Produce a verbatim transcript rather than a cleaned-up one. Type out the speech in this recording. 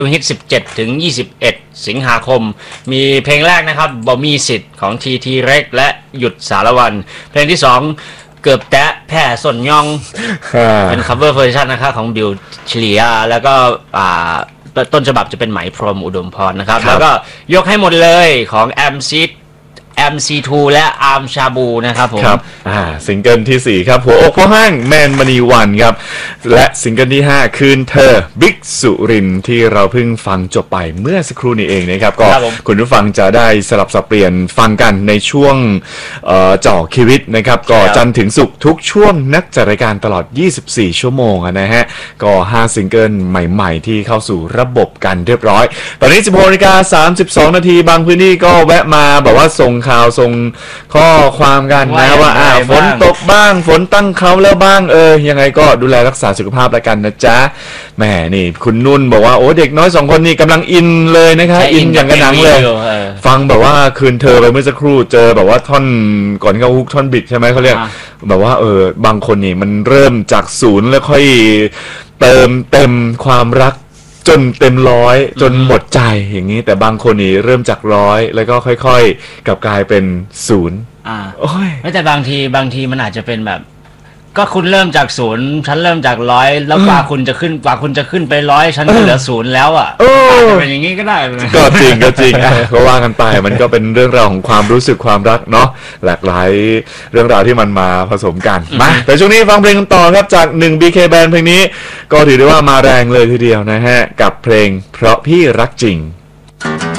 ฮิตสิบเจ็ดถึงยี่สิบเอ็ดสิงหาคมมีเพลงแรกนะครับบ่มีสิทธิ์ของทีทีเร็กและหยุดสารวันเพลงที่สองเกือบแตะแผ่ส่วนยองเป็น cover version นะครับของบิวชลียาแล้วก็อ่าต้นฉบับจะเป็นไหมพรหมอุดมพรนะครับแล้วก็ยกให้หมดเลยของแอมซีแอม ซี ทู และอาร์มชาบูนะครับผมครับอ่าซิงเกิลที่สี่ครับหัวอกพ่อห้างแมนมณีวันครับและซิงเกิลที่ห้าคืนเธอบิ๊กสุรินที่เราเพิ่งฟังจบไปเมื่อสักครู่นี้เองนะครับก็คุณผู้ฟังจะได้สลับสับเปลี่ยนฟังกันในช่วงเจาะชีวิตนะครับก็จันทร์ถึงศุกร์ทุกช่วงนักจัดรายการตลอดยี่สิบสี่ชั่วโมงนะฮะก็ห้าซิงเกิลใหม่ๆที่เข้าสู่ระบบกันเรียบร้อยตอนนี้ สิบหกนาฬิกาสามสิบสองนาทีบางพื้นที่ก็แวะมาแบบว่าส่งข่าวส่งข้อความกันนะว่าอ่าฝนตกบ้างฝนตั้งเขาแล้วบ้างเออยังไงก็ดูแลรักษาสุขภาพแล้วกันนะจ๊ะแหมนี่คุณนุ่นบอกว่าโอ้เด็กน้อยสองคนนี่กำลังอินเลยนะครับอินอย่างกระหนังเลยฟังแบบว่าคืนเธอไปเมื่อสักครู่เจอแบบว่าท่อนก่อนเข้าฮุกท่อนบิดใช่ไหมเขาเรียกแบบว่าเออบางคนนี่มันเริ่มจากศูนย์แล้วค่อยเติมเต็มความรักจนเต็มร้อยจนหมดใจอย่างนี้แต่บางคนนี่เริ่มจากร้อยแล้วก็ค่อยๆกลับกลายเป็นศูนย์อ่าโอ้ยแต่บางทีบางทีมันอาจจะเป็นแบบก็คุณเริ่มจากศูนย์ฉันเริ่มจากร้อยแล้วกว่าคุณจะขึ้นกว่าคุณจะขึ้นไปร้อยฉันก็เหลือศูนย์แล้วอ่ะอาจจะเป็นอย่างนี้ก็ได้ก็จริงก็จริงก็ว่ากันไปมันก็เป็นเรื่องราวของความรู้สึกความรักเนาะหลากหลายเรื่องราวที่มันมาผสมกันมาแต่ช่วงนี้ฟังเพลงกันต่อครับจากหนึ่ง บี เค Band เพลงนี้ก็ถือได้ว่ามาแรงเลยทีเดียวนะฮะกับเพลงเพราะพี่รักจริง